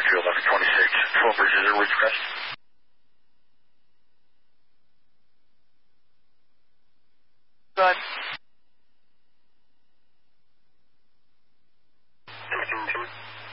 Field 1126, Full Bridges or Ridgecrest. Good. 13-2.